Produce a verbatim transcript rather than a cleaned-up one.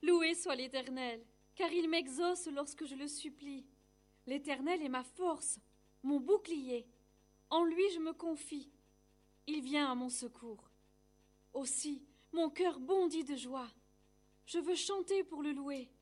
Loué soit l'Éternel, car il m'exauce lorsque je le supplie. L'Éternel est ma force, mon bouclier. En lui je me confie. Il vient à mon secours. Aussi, mon cœur bondit de joie. Je veux chanter pour le louer.